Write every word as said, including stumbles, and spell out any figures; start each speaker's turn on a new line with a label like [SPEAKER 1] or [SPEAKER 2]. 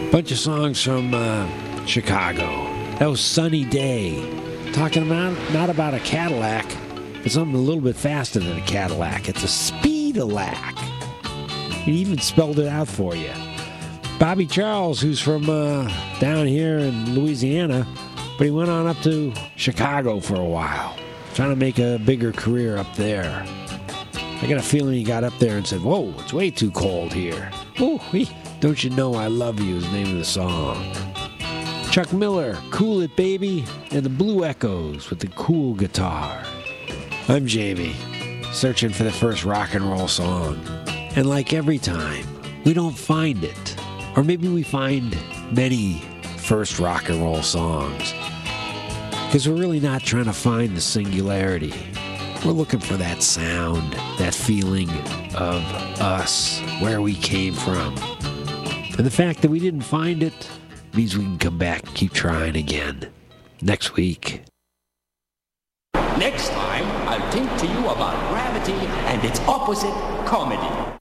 [SPEAKER 1] Bunch of songs from uh, Chicago. That was Sunny Day. Talking about, not about a Cadillac, but something a little bit faster than a Cadillac. It's a Speed-a-lac. He even spelled it out for you. Bobby Charles, who's from uh, down here in Louisiana, but he went on up to Chicago for a while, trying to make a bigger career up there. I got a feeling he got up there and said, whoa, it's way too cold here. Ooh, Don't You Know I Love You is the name of the song. Chuck Miller, Cool It Baby, and the Blue Echoes with the cool guitar. I'm Jamie, searching for the first rock and roll song. And like every time, we don't find it. Or maybe we find many first rock and roll songs. Because we're really not trying to find the singularity. We're looking for that sound, that feeling of us, where we came from. And the fact that we didn't find it means we can come back and keep trying again. Next week.
[SPEAKER 2] Next time, I'll think to you about gravity and its opposite, comedy.